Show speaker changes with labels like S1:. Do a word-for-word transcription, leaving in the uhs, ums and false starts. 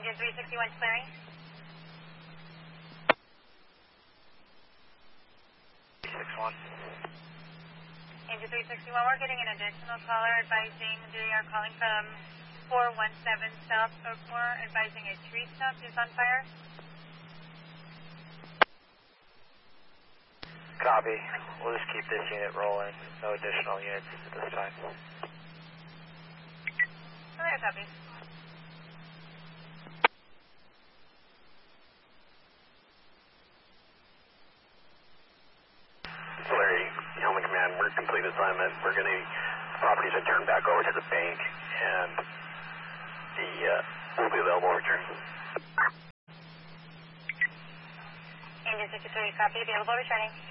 S1: Engine three sixty-one clearing.
S2: three sixty-one.
S1: Engine three sixty-one, we're getting an additional caller advising they are calling from four one seven South Oakmore, advising a tree stump is on fire.
S2: Copy. We'll just keep this unit rolling. No additional units at this time.
S1: Alright, copy.
S3: Larry, Helmet Command, we're complete assignment. We're going to, properties are turned back over to the bank, and the, uh, will be available return.
S1: Engine sixty-three, copy, available returning.